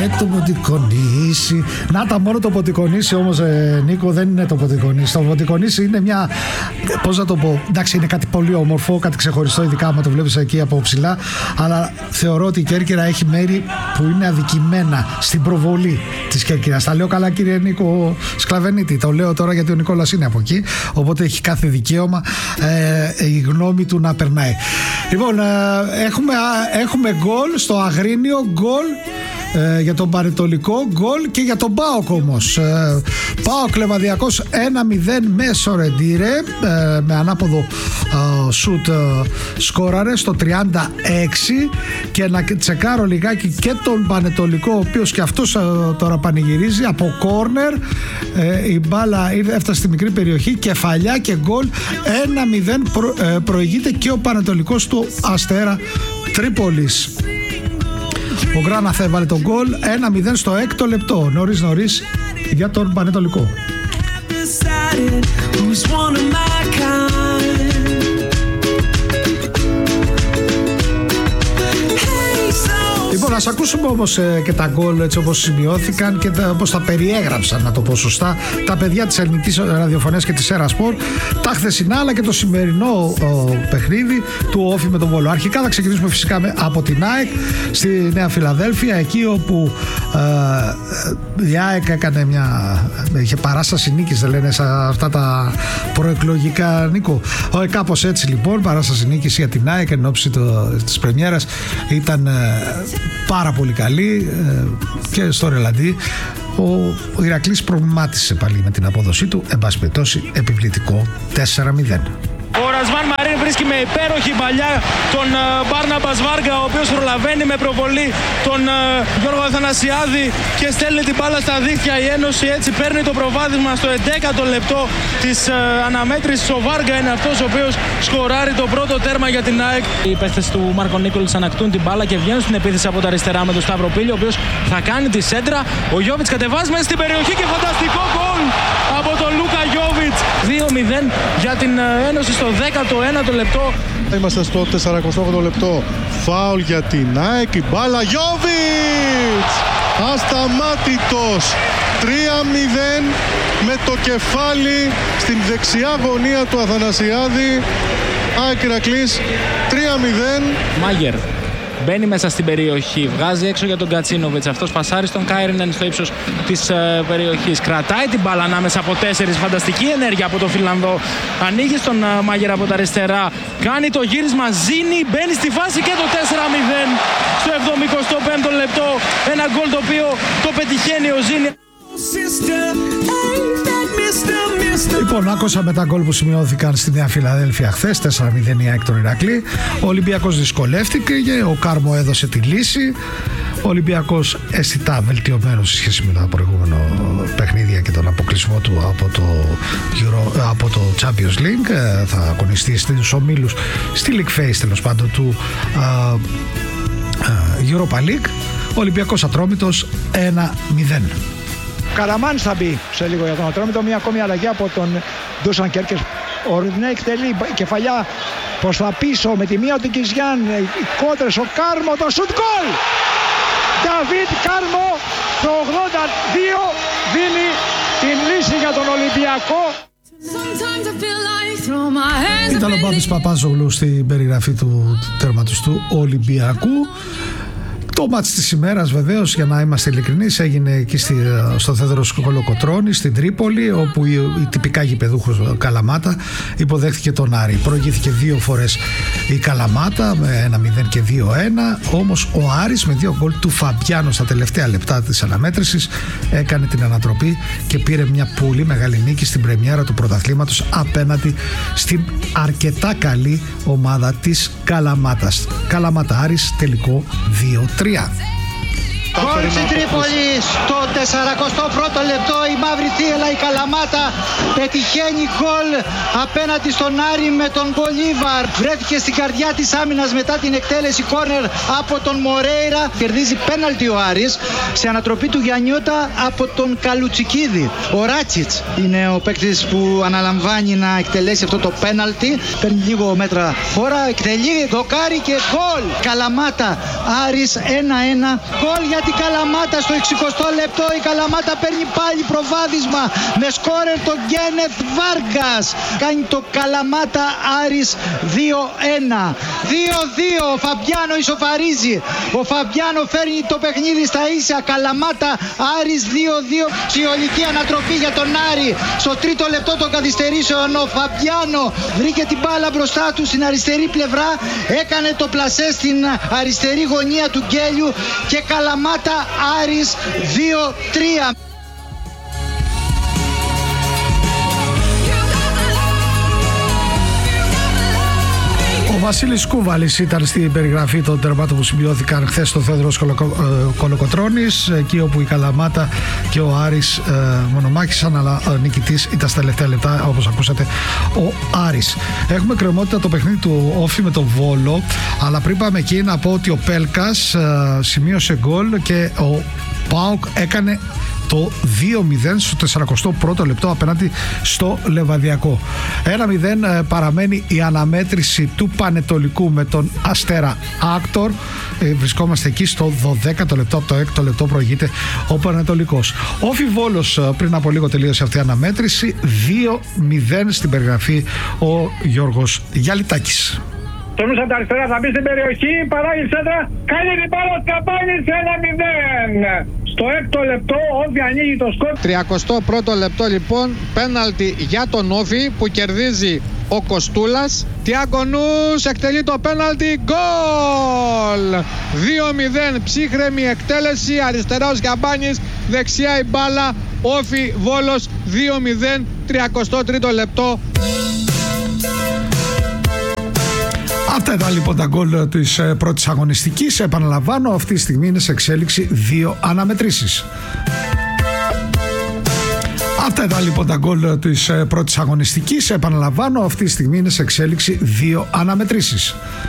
το Ποντικονήσι. Να τα μόνο το Ποντικονήσι όμως, Νίκο, δεν είναι το Ποντικονήσι. Το Ποντικονήσι είναι μια, πώς να το πω, εντάξει, είναι κάτι πολύ όμορφο, κάτι ξεχωριστό, ειδικά άμα το βλέπεις εκεί από ψηλά, αλλά θεωρώ ότι η Κέρκυρα έχει μέρη που είναι αδικημένα στην προβολή της Κέρκυρας. Τα λέω καλά, κύριε Νίκο Σκλαβενίτη, το λέω τώρα γιατί ο Νικόλας είναι από εκεί, οπότε έχει κάθε δικαίωμα η γνώμη του να περνάει. Λοιπόν, έχουμε γκολ στο Αγρίνιο, γκολ για τον Πανετολικό, γκολ και για τον ΠΑΟΚ όμως. ΠΑΟΚ Λεβαδιακός 1-0 με Σορεντήρε, με ανάποδο σουτ σκόραρε στο 36. Και να τσεκάρω λιγάκι και τον Πανετολικό, ο οποίος και αυτός τώρα πανηγυρίζει από κόρνερ. Η μπάλα έφτασε στη μικρή περιοχή, κεφαλιά και γκολ. 1-0 προηγείται και ο Πανετολικός του Αστέρα Τρίπολης. Ο Γκράναθ έβαλε τον γκολ, 1-0 στο 6ο λεπτό. Νωρίς για τον Πανετολικό. Λοιπόν, ας ακούσουμε όμως και τα γκολ έτσι όπως σημειώθηκαν και όπως τα περιέγραψαν, να το πω σωστά, τα παιδιά της ελληνικής ραδιοφωνίας και της Έρα Σπορ, τα χθεσινά αλλά και το σημερινό παιχνίδι του Όφη με τον Βόλο. Αρχικά θα ξεκινήσουμε φυσικά από την ΑΕΚ στη Νέα Φιλαδέλφια, εκεί όπου η ΑΕΚ είχε παράσταση νίκης, δεν λένε σε αυτά τα προεκλογικά, Νίκο. Κάπως έτσι λοιπόν, παράσταση νίκης για την ΑΕΚ εν ώψη της πρεμιέρας ήταν πάρα πολύ καλή και στο ρελαντί ο Ηρακλής προβλημάτισε πάλι με την απόδοσή του, εν πάση περιπτώσει επιβλητικό 4-0. Ο Ρασβάν Μαρίν βρίσκει με υπέροχη παλιά τον Μπάρναμπας Βάργα, ο οποίος προλαβαίνει με προβολή τον Γιώργο Αθανασιάδη και στέλνει την μπάλα στα δίχτυα. Η Ένωση έτσι παίρνει το προβάδισμα στο 11ο λεπτό της αναμέτρησης. Ο Βάργα είναι αυτός ο οποίος σκοράρει το πρώτο τέρμα για την ΑΕΚ. Οι παίχτες του Μάρκο Νίκολης ανακτούν την μπάλα και βγαίνουν στην επίθεση από τα αριστερά με τον Σταύρο Πίλη, ο οποίος θα κάνει τη σέντρα. Ο Γιόβιτς κατεβάζει μέσα στην περιοχή και φανταστικό γκολ από τον Λούκα Γιόβιτς. 2-0 για την Ένωση στο 19ο λεπτό. Είμαστε στο 48ο λεπτό. Φάουλ για την ΑΕΚ. Η μπάλα Γιόβιτς! Ασταμάτητος! 3-0 με το κεφάλι στην δεξιά γωνία του Αθανασιάδη. ΑΕΚ Ηρακλής 3-0. Μάγερ μπαίνει μέσα στην περιοχή, βγάζει έξω για τον Κατσίνοβιτς. Αυτός πασάρει στον Κάιρινεν στο ύψος της περιοχής. Κρατάει την μπάλα ανάμεσα από 4. Φανταστική ενέργεια από τον Φιλανδό. Ανοίγει στον Μάγερ από τα αριστερά. Κάνει το γύρισμα, ζήνει, μπαίνει στη φάση και το 4-0 στο 75ο λεπτό. Ένα γκολ το οποίο το πετυχαίνει ο Ζήνη. Λοιπόν, άκουσαμε τα γκολ που σημειώθηκαν στη Νέα Φιλαδέλφια χθες, 4-0 η ΑΕΚ τον Ηρακλή. Ο Ολυμπιακός δυσκολεύτηκε, ο Κάρμο έδωσε τη λύση. Ο Ολυμπιακός αισθητά βελτιωμένος σε σχέση με τα προηγούμενα παιχνίδια και τον αποκλεισμό του από το Champions League. Θα αγωνιστεί στους ομίλους, στη League Phase τέλος πάντων του Europa League. Ο Ολυμπιακός Ατρόμητος 1-0. Καραμάνης θα μπει σε λίγο για τον Ατρόμητο. Μια ακόμη αλλαγή από τον Ντούσαν Κέρκες. Ο Ρινέκ εκτελεί κεφαλιά προς τα πίσω με τη μία του Κιζιάν. Οι κόντρες, ο Κάρμο, το σουτ γκολ! Νταβίτ Κάρμο το 82 δίνει την λύση για τον Ολυμπιακό. Ήταν ο Πάπης Παπάζογλου στην περιγραφή του τέρματος του Ολυμπιακού. Το μάτς της ημέρας βεβαίως, για να είμαστε ειλικρινείς, έγινε εκεί στο Θέδρος Κολοκοτρώνη στην Τρίπολη, όπου η τυπικά γηπεδούχος Καλαμάτα υποδέχθηκε τον Άρη. Προηγήθηκε 2 φορές η Καλαμάτα με 1-0 και 2-1, όμως ο Άρης με 2 γκολ του Φαμπιάνο στα τελευταία λεπτά της αναμέτρησης έκανε την ανατροπή και πήρε μια πολύ μεγάλη νίκη στην πρεμιέρα του πρωταθλήματος απέναντι στην αρκετά καλή ομάδα της Καλαμάτας. Καλαμάτα Άρης, τελικό 2-3. Γκολ στην Τρίπολη στο 41ο λεπτό. Η μαύρη θύελα, η Καλαμάτα, πετυχαίνει γκολ απέναντι στον Άρη με τον Μπολίβαρ. Βρέθηκε στην καρδιά της άμυνας μετά την εκτέλεση κόρνερ από τον Μορέιρα. Κερδίζει πέναλτι ο Άρης σε ανατροπή του Γιαννιώτα από τον Καλουτσικίδη. Ο Ράτσιτς είναι ο παίκτης που αναλαμβάνει να εκτελέσει αυτό το πέναλτι. Παίρνει λίγο μέτρα χώρα, εκτελεί, δοκάρι και γκολ. Καλαμάτα Άρης 1-1. Γκολ για για την Καλαμάτα στο 60 λεπτό. Η Καλαμάτα παίρνει πάλι προβάδισμα με σκόρερ τον Γκένεθ Βάργκας. Κάνει το Καλαμάτα Άρης 2-1. 2-2. Ο Φαμπιάνο ισοφαρίζει. Ο Φαμπιάνο φέρνει το παιχνίδι στα ίσια. Καλαμάτα Άρης 2-2. Ψιολική ανατροπή για τον Άρη. Στο τρίτο λεπτό των καθυστερήσεων ο Φαμπιάνο βρήκε την μπάλα μπροστά του στην αριστερή πλευρά. Έκανε το πλασέ στην αριστερή γωνία του Γκέλιου και Καλαμάτα Άρης 2-3. Ο Βασίλης Κούβαλης ήταν στην περιγραφή των τερμάτων που σημειώθηκαν χθες στο Θεόδωρος Κολοκοτρώνης, εκεί όπου η Καλαμάτα και ο Άρης μονομάχησαν, αλλά ο νικητής ήταν στα τελευταία λεπτά, όπως ακούσατε, ο Άρης. Έχουμε κρεμότητα το παιχνίδι του Όφη με τον Βόλο, αλλά πριν πάμε εκεί να πω ότι ο Πέλκας σημείωσε γκολ και ο ΠΑΟΚ έκανε το 2-0 στο 41ο λεπτό απέναντι στο Λεβαδιακό. 1-0 παραμένει η αναμέτρηση του Πανετολικού με τον Αστέρα Άκτορ. Βρισκόμαστε εκεί στο 12ο λεπτό, από το 6ο λεπτό προηγείται ο Πανετολικός. Όφη Βόλος πριν από λίγο τελείωσε αυτή η αναμέτρηση. 2-0 στην περιγραφή ο Γιώργος Γιαλιτάκης. Τονούσα τα αριστερά, θα μπει στην περιοχή, παράγει σέντρα, κάνει την μπάλα Καπάνης 1-0. Στο 6ο λεπτό Όφη ανοίγει το σκορ. 31ο λεπτό λοιπόν, πέναλτι για τον Όφη που κερδίζει ο Κοστούλας. Τιάγκο Νους εκτελεί το πέναλτι, γκολ! 2-0, ψύχρεμη εκτέλεση, αριστερά ο Σκαμπάνης, δεξιά η μπάλα, Όφη Βόλος 2-0, 33ο λεπτό. Αυτά ήταν λοιπόν τα γκολ της πρώτης αγωνιστικής. Επαναλαμβάνω, αυτή τη στιγμή είναι σε εξέλιξη 2 αναμετρήσεις. Αυτά ήταν λοιπόν τα γκολ της πρώτης αγωνιστικής. Επαναλαμβάνω, αυτή τη στιγμή είναι σε εξέλιξη 2 αναμετρήσεις.